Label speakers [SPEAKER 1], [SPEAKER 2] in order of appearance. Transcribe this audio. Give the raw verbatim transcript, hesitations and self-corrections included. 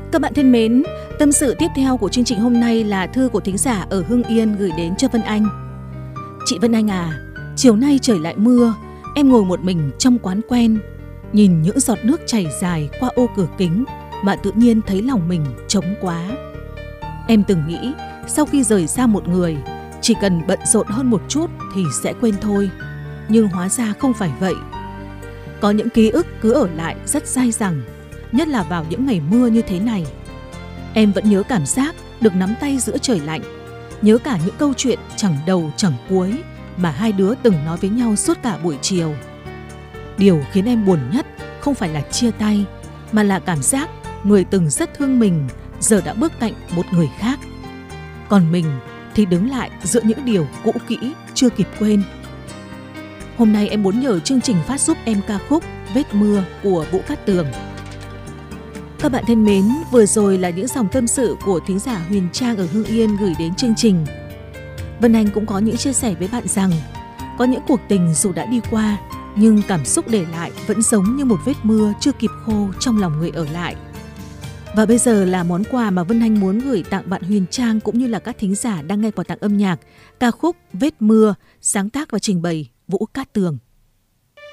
[SPEAKER 1] Các bạn thân mến, tâm sự tiếp theo của chương trình hôm nay là thư của thính giả ở Hưng Yên gửi đến cho Vân Anh. Chị Vân Anh à, chiều nay trời lại mưa, em ngồi một mình trong quán quen, nhìn những giọt nước chảy dài qua ô cửa kính mà tự nhiên thấy lòng mình trống quá. Em từng nghĩ sau khi rời xa một người, chỉ cần bận rộn hơn một chút thì sẽ quên thôi, nhưng hóa ra không phải vậy. Có những ký ức cứ ở lại rất dai dẳng, nhất là vào những ngày mưa như thế này. Em vẫn nhớ cảm giác được nắm tay giữa trời lạnh, nhớ cả những câu chuyện chẳng đầu chẳng cuối mà hai đứa từng nói với nhau suốt cả buổi chiều. Điều khiến em buồn nhất không phải là chia tay, mà là cảm giác người từng rất thương mình giờ đã bước cạnh một người khác. Còn mình thì đứng lại giữa những điều cũ kỹ chưa kịp quên. Hôm nay em muốn nhờ chương trình phát giúp em ca khúc Vết Mưa của Vũ Cát Tường. Các bạn thân mến, vừa rồi là những dòng tâm sự của thính giả Huyền Trang ở Hưng Yên gửi đến chương trình. Vân Anh cũng có những chia sẻ với bạn rằng có những cuộc tình dù đã đi qua, nhưng cảm xúc để lại vẫn giống như một vết mưa chưa kịp khô trong lòng người ở lại. Và bây giờ là món quà mà Vân Anh muốn gửi tặng bạn Huyền Trang cũng như là các thính giả đang nghe quà tặng âm nhạc, ca khúc Vết Mưa, sáng tác và trình bày Vũ Cát Tường.